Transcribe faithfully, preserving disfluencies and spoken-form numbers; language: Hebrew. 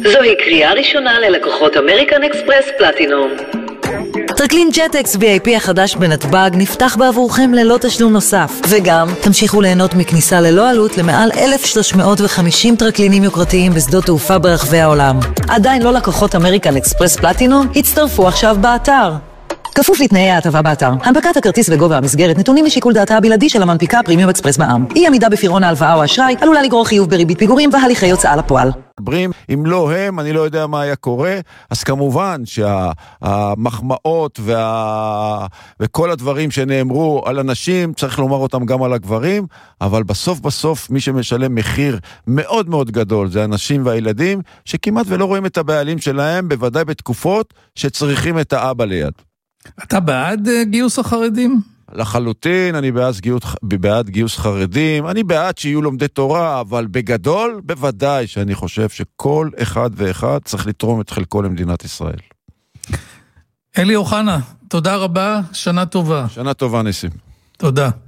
זוהי קריאה ראשונה ללקוחות אמריקן אקספרס פלטינום. טרקלין ג'ט-אקס וי איי פי החדש בנתב"ג נפתח בעבורכם ללא תשלום נוסף, וגם תמשיכו ליהנות מכניסה ללא עלות למעל אלף שלוש מאות וחמישים טרקלינים יוקרתיים בשדות תעופה ברחבי העולם. עדיין לא לקוחות אמריקן אקספרס פלטינום? הצטרפו עכשיו באתר. כפוף לתנאי ההטבה באתר. הנפקת הכרטיס וגובה המסגרת נתונים לשיקול דעתה הבלעדי של המנפיקה פרימיום אקספרס בע"מ. אי עמידה בפירעון ההלוואה או אשראי עלולה לגרור חיוב בריבית פיגורים והליכי הוצאה לפועל. אם לא הם, אני לא יודע מה היה קורה. אז כמובן שהמחמאות וה... וכל הדברים שנאמרו על אנשים, צריך לומר אותם גם על הגברים, אבל בסוף בסוף מי שמשלם מחיר מאוד מאוד גדול זה האנשים והילדים, שכמעט ולא רואים את הבעלים שלהם, בוודאי בתקופות שצריכים את האבא ליד. אתה בעד גיוס החרדים? לחלוטין, אני בעד גיוס, בעד גיוס חרדים, אני בעד שיהיו לומדי תורה, אבל בגדול, בוודאי שאני חושב שכל אחד ואחד צריך לתרום את חלקו למדינת ישראל. אלי אוחנה, תודה רבה, שנה טובה. שנה טובה, ניסים. תודה.